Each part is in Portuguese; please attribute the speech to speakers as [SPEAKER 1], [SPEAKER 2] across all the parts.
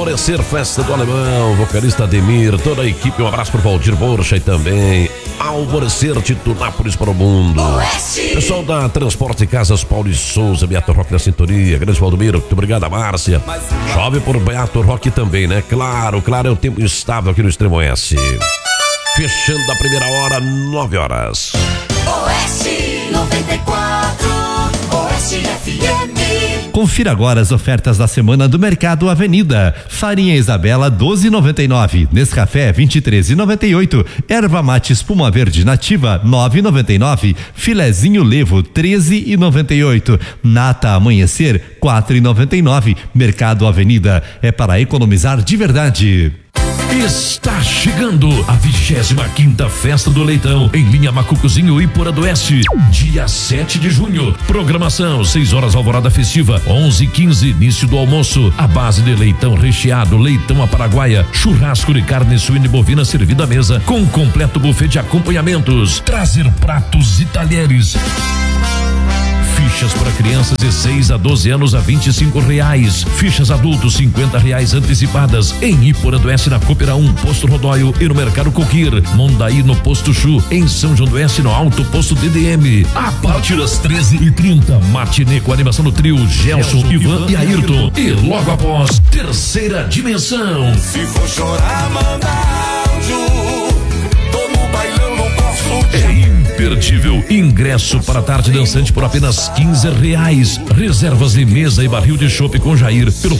[SPEAKER 1] Alvorecer, festa do Alemão, vocalista Ademir, toda a equipe, um abraço pro Valdir Borcha e também Alvorecer, Titunápolis para o mundo. Pessoal da Transporte Casas, Paulo e Souza, Beato Roque na sintonia, grande Valdomiro, muito obrigado, Márcia. Chove por Beato Roque também, né? Claro, é o tempo instável aqui no Extremo Oeste. Fechando a primeira hora, 9 horas.
[SPEAKER 2] Oeste 94, Oeste FM.
[SPEAKER 3] Confira agora as ofertas da semana do Mercado Avenida. Farinha Isabela 12,99, Nescafé 23,98, Erva Mate Espuma Verde Nativa 9,99, Filezinho Levo 13,98, Nata Amanhecer 4,99. Mercado Avenida é para economizar de verdade.
[SPEAKER 1] Está chegando a 25ª Festa do Leitão em linha Macucuzinho Iporã do Oeste, dia 7 de junho. Programação: 6 horas alvorada festiva, 11h15 início do almoço. A base de leitão recheado, leitão à paraguaia, churrasco de carne suína e bovina servida à mesa com completo buffet de acompanhamentos. Trazer pratos e talheres. Fichas para crianças de 6 a 12 anos a R$25. Fichas adultos R$50 antecipadas em Iporã do Oeste na Coopera 1, Posto Rodóio e no Mercado Coquir. Mondaí no Posto Chu, em São João do Oeste no Alto Posto DDM. A partir das 13h30, matinê com a animação do trio Gelson, Ivan e Ayrton. E logo após, Terceira Dimensão.
[SPEAKER 4] Se for chorar, manda áudio. Tô no bailão, não posso.
[SPEAKER 1] Imperdível. Ingresso para a tarde dançante por apenas R$15. Reservas de mesa e barril de chopp com Jair pelo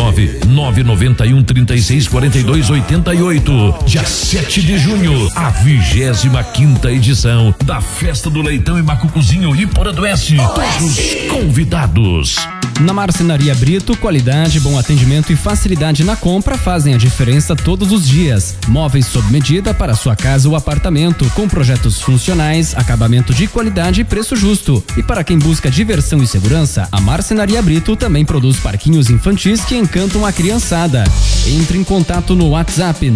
[SPEAKER 1] 49991364288. Dia 7 de junho, a 25ª edição da Festa do Leitão em Macucuzinho Iporã do Oeste. Todos convidados.
[SPEAKER 5] Na Marcenaria Brito, qualidade, bom atendimento e facilidade na compra fazem a diferença todos os dias. Móveis sob medida para sua casa ou apartamento, com projetos funcionais, acabamento de qualidade e preço justo. E para quem busca diversão e segurança, a Marcenaria Brito também produz parquinhos infantis que encantam a criançada. Entre em contato no WhatsApp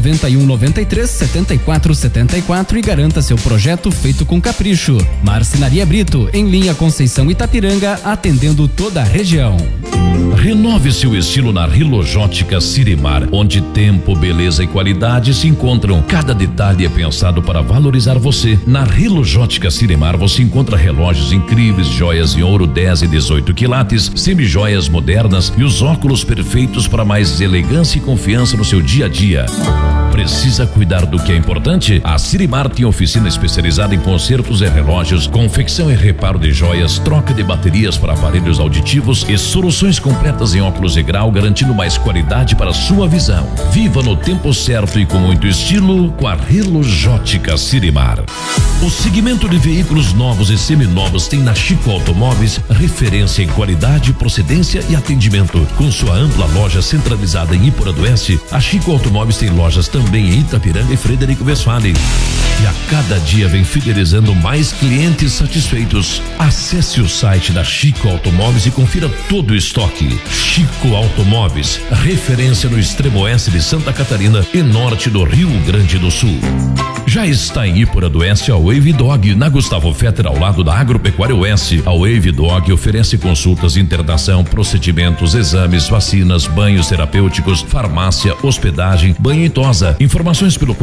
[SPEAKER 5] 991937474 e garanta seu projeto feito com capricho. Marcenaria Brito, em linha Conceição Itapiranga, atendendo toda a região.
[SPEAKER 1] Renove seu estilo na Rilojótica Sirimar, onde tempo, beleza e qualidade se encontram. Cada detalhe é pensado para valorizar você. Na Rilojótica Sirimar você encontra relógios incríveis, joias em ouro 10 e 18 quilates, semijoias modernas e os óculos perfeitos para mais elegância e confiança no seu dia a dia. Precisa cuidar do que é importante? A Sirimar tem oficina especializada em consertos e relógios, confecção e reparo de joias, troca de baterias para aparelhos auditivos e soluções completas em óculos de grau, garantindo mais qualidade para sua visão. Viva no tempo certo e com muito estilo com a Rilojótica Sirimar. O segmento de veículos novos e seminovos tem na Chico Automóveis referência em qualidade, procedência e atendimento. Com sua ampla loja centralizada em Iporã do Oeste, a Chico Automóveis tem lojas também em Itapiranga e Frederico Westphalen. E a cada dia vem fidelizando mais clientes satisfeitos. Acesse o site da Chico Automóveis e confira todo o estoque. Chico Automóveis, referência no extremo oeste de Santa Catarina e norte do Rio Grande do Sul. Já está em Iporã do Oeste a Wave Dog, na Gustavo Fetter, ao lado da Agropecuária Oeste. A Wave Dog oferece consultas de internação, procedimentos, exames, vacinas, banhos terapêuticos, farmácia, hospedagem, banho e tosa. Informações pelo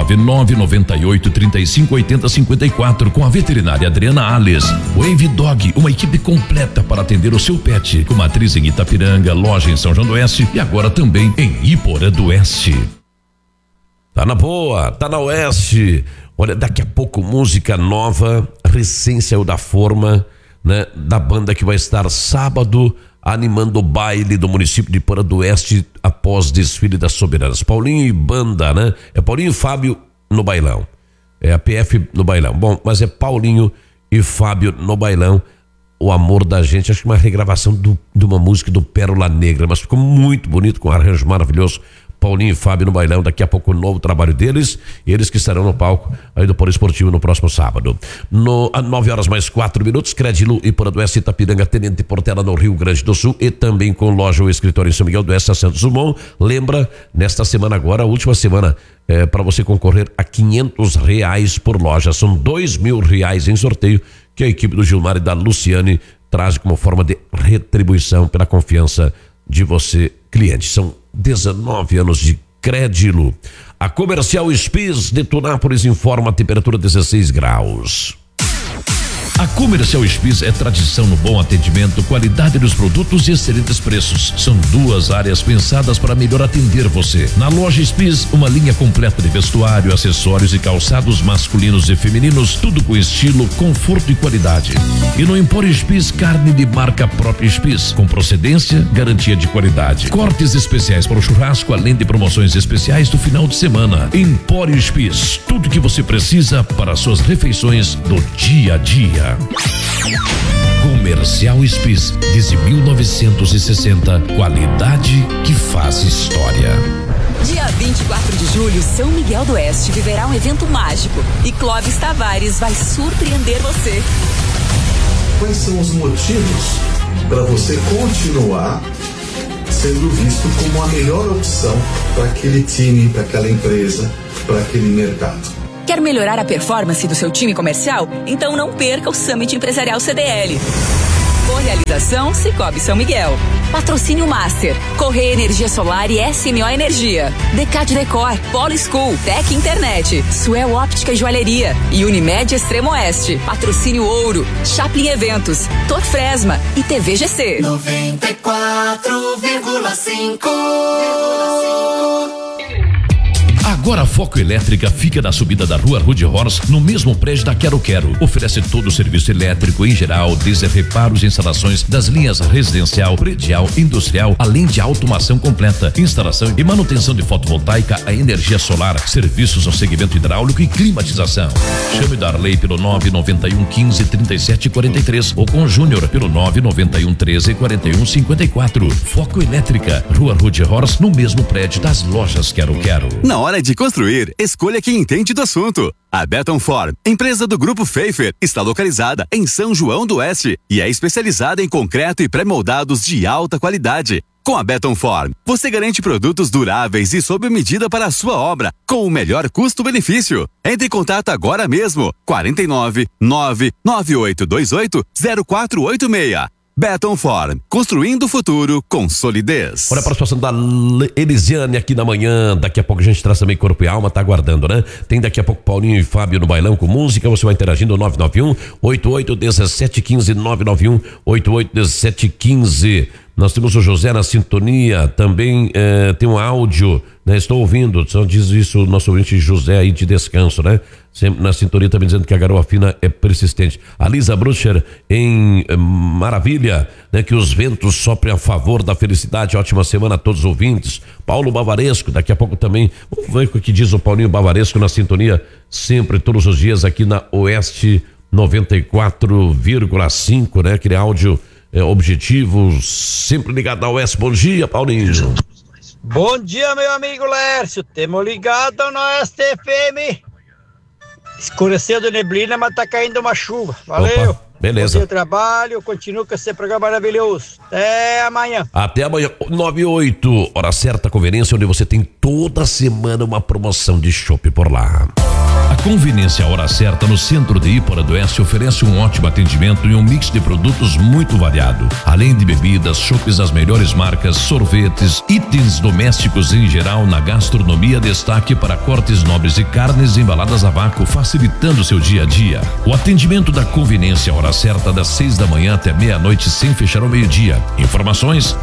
[SPEAKER 1] 49998358054 com a veterinária Adriana Alves. Wave Dog, uma equipe completa para atender o seu pet, com matriz em Itapiranga, loja em São João do Oeste e agora também em Iporã do Oeste. Tá na boa, tá na Oeste. Olha, daqui a pouco música nova, recém saiu da forma, né? Da banda que vai estar sábado animando o baile do município de Iporã do Oeste após desfile das Soberanas. Paulinho e banda, né? É Paulinho e Fábio no bailão. É a PF no bailão. Bom, mas é Paulinho e Fábio no bailão. O amor da gente, acho que uma regravação de uma música do Pérola Negra, mas ficou muito bonito, com um arranjo maravilhoso. Paulinho e Fábio no bailão, daqui a pouco o novo trabalho deles, e eles que estarão no palco aí do Polo Esportivo no próximo sábado. A 9h mais 4, Credilu Iporã do Oeste, Itapiranga, Tenente Portela no Rio Grande do Sul, e também com loja ou escritório em São Miguel do Oeste, Santos Dumont. Lembra, nesta semana agora, a última semana, para você concorrer a R$500 por loja, são R$2.000 em sorteio, que a equipe do Gilmar e da Luciane traz como forma de retribuição pela confiança de você, cliente.
[SPEAKER 6] cliente. São 19 anos de crédito. A Comercial Spis de Tunápolis informa a temperatura 16 graus.
[SPEAKER 1] A Comercial Spis é tradição no bom atendimento, qualidade dos produtos e excelentes preços. São 2 áreas pensadas para melhor atender você. Na loja Spis, uma linha completa de vestuário, acessórios e calçados masculinos e femininos, tudo com estilo, conforto e qualidade. E no Empório Spis, carne de marca própria Spis, com procedência, garantia de qualidade. Cortes especiais para o churrasco, além de promoções especiais do final de semana. Empório Spis, tudo que você precisa para suas refeições do dia a dia. Comercial Spis, desde 1960, qualidade que faz história.
[SPEAKER 7] Dia 24 de julho, São Miguel do Oeste viverá um evento mágico e Clóvis Tavares vai surpreender você.
[SPEAKER 8] Quais são os motivos para você continuar sendo visto como a melhor opção para aquele time, para aquela empresa, para aquele mercado?
[SPEAKER 7] Quer melhorar a performance do seu time comercial? Então não perca o Summit Empresarial CDL. Realização Cicobi São Miguel. Patrocínio Master, Correia Energia Solar e SMO Energia. Decad Decor, Polo School, Tec Internet, Suel Óptica e Joalheria e Unimed Extremo Oeste. Patrocínio Ouro, Chaplin Eventos, Tor Fresma e TVGC.
[SPEAKER 2] 94,5.
[SPEAKER 1] Agora a Foco Elétrica fica na subida da Rua Rude Horse, no mesmo prédio da Quero Quero. Oferece todo o serviço elétrico em geral, desde reparos e instalações das linhas residencial, predial, industrial, além de automação completa, instalação e manutenção de fotovoltaica a energia solar, serviços no segmento hidráulico e climatização. Chame Darley pelo 991 15 37 43 ou com Júnior pelo 991 13 41 54. Foco Elétrica, Rua Rude Horse, no mesmo prédio das lojas Quero Quero.
[SPEAKER 9] Na hora de construir, escolha quem entende do assunto. A Beton Form, empresa do Grupo Pfeiffer, está localizada em São João do Oeste e é especializada em concreto e pré-moldados de alta qualidade. Com a Beton Form, você garante produtos duráveis e sob medida para a sua obra, com o melhor custo-benefício. Entre em contato agora mesmo. 49 99828 0486. Beton Form, construindo o futuro com solidez.
[SPEAKER 6] Olha a participação da Elisiane aqui na manhã. Daqui a pouco a gente traz também Corpo e Alma, tá aguardando, né? Tem daqui a pouco Paulinho e Fábio no bailão com música. Você vai interagindo 991-88-1715, 991-88-1715. Nós temos o José na sintonia, também tem um áudio, né? Estou ouvindo, só diz isso o nosso ouvinte José aí de Descanso, né? Sempre na sintonia também dizendo que a garoa fina é persistente. A Lisa Brucher em Maravilha, né? Que os ventos soprem a favor da felicidade. Ótima semana a todos os ouvintes. Paulo Bavaresco, daqui a pouco também, vamos ver o que diz o Paulinho Bavaresco na sintonia, sempre, todos os dias aqui na Oeste 94,5, né? Aquele áudio objetivo, sempre ligado ao Oeste. Bom dia, Paulinho.
[SPEAKER 10] Bom dia, meu amigo Lércio. Temos ligado no Oeste FM. Escurecendo neblina, mas tá caindo uma chuva. Valeu.
[SPEAKER 6] Opa, beleza.
[SPEAKER 10] Bom dia, trabalho. Continuo com esse programa maravilhoso. Até amanhã.
[SPEAKER 6] Até amanhã, 9:08, hora certa, conveniência, onde você tem toda semana uma promoção de chopp por lá.
[SPEAKER 1] A Conveniência Hora Certa no centro de Ípora do Oeste oferece um ótimo atendimento e um mix de produtos muito variado. Além de bebidas, chopes das melhores marcas, sorvetes, itens domésticos em geral, na gastronomia, destaque para cortes nobres de carnes embaladas a vácuo, facilitando seu dia a dia. O atendimento da Conveniência Hora Certa das 6 da manhã até meia-noite, sem fechar ao meio-dia. Informações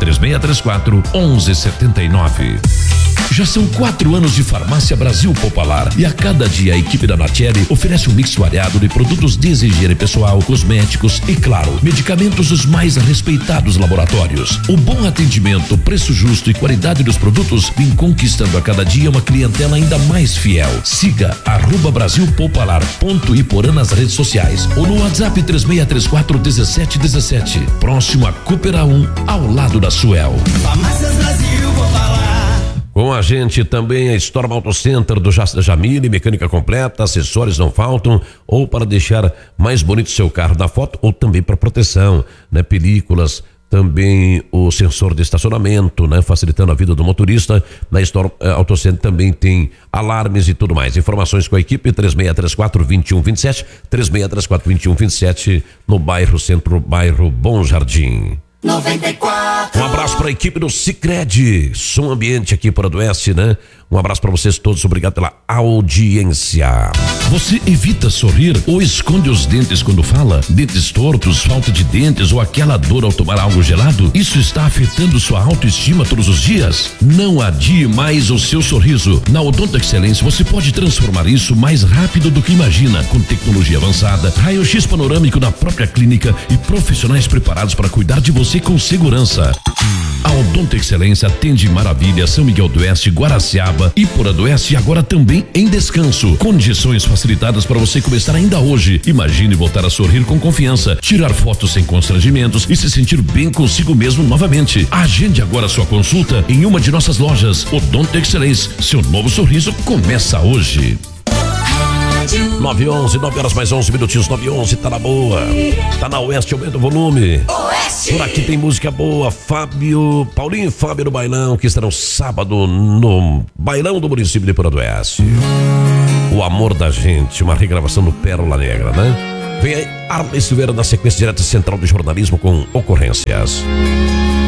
[SPEAKER 1] 3634-1179. Já são 4 anos de Farmácia Brasil Popular e a cada dia a equipe da Natieri oferece um mix variado de produtos de higiene pessoal, cosméticos e, claro, medicamentos dos mais respeitados laboratórios. O bom atendimento, preço justo e qualidade dos produtos vem conquistando a cada dia uma clientela ainda mais fiel. Siga @brasilpopular.iporã nas redes sociais ou no WhatsApp 3634-1717. Próximo a Coopera 1, ao lado da Suel.
[SPEAKER 4] Farmácias Brasil Popular.
[SPEAKER 6] Com a gente também a Storm Auto Center do Jamile, mecânica completa, acessórios não faltam, ou para deixar mais bonito seu carro na foto, ou também para proteção, né? Películas, também o sensor de estacionamento, né? Facilitando a vida do motorista. Na Storm Auto Center também tem alarmes e tudo mais. Informações com a equipe 3634-2127, 3634-2127 no bairro Centro, bairro Bom Jardim.
[SPEAKER 2] 94.
[SPEAKER 6] Um abraço para a equipe do Sicredi, som ambiente aqui para do Oeste, né? Um abraço para vocês todos, obrigado pela audiência.
[SPEAKER 1] Você evita sorrir ou esconde os dentes quando fala? Dentes tortos, falta de dentes ou aquela dor ao tomar algo gelado? Isso está afetando sua autoestima todos os dias? Não adie mais o seu sorriso. Na Odonto Excelência você pode transformar isso mais rápido do que imagina, com tecnologia avançada, raio-x panorâmico na própria clínica e profissionais preparados para cuidar de você com segurança. A Odonto Excelência atende Maravilha, São Miguel do Oeste, Guaraciaba, Ipora do Oeste e agora também em Descanso. Condições facilitadas para você começar ainda hoje. Imagine voltar a sorrir com confiança, tirar fotos sem constrangimentos e se sentir bem consigo mesmo novamente. Agende agora sua consulta em uma de nossas lojas. Odonto Excelência, seu novo sorriso começa hoje.
[SPEAKER 6] 9h11, 9 horas mais 11 minutinhos, 9h11, tá na boa. Tá na Oeste, aumenta o volume.
[SPEAKER 2] Oeste.
[SPEAKER 6] Por aqui tem música boa. Paulinho e Fábio do Bailão, que estarão sábado no Bailão do município de Ipora do Oeste. O Amor da Gente, uma regravação do Pérola Negra, né? Vem aí Arley Silveira na sequência direta central do jornalismo com ocorrências.